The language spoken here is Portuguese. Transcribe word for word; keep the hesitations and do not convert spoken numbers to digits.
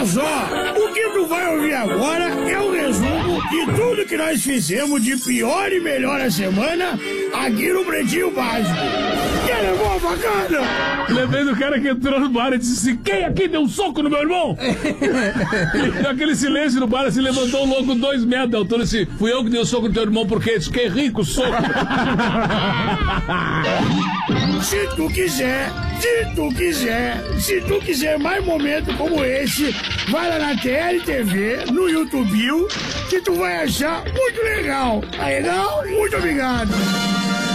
Olha só, o que tu vai ouvir agora é um resumo de tudo que nós fizemos de pior e melhor a semana aqui no Pretinho Básico. Que levou a facada? Lembrei do cara que entrou no bar e disse assim: quem aqui deu um soco no meu irmão? E aquele silêncio no bar, assim, levantou um louco dois metros de altura, assim: fui eu que dei o um soco no teu irmão porque fiquei rico, soco. Se tu quiser, se tu quiser, se tu quiser mais momentos como esse, vai lá na T L T V, no YouTube, que tu vai achar muito legal. Tá legal? Muito obrigado.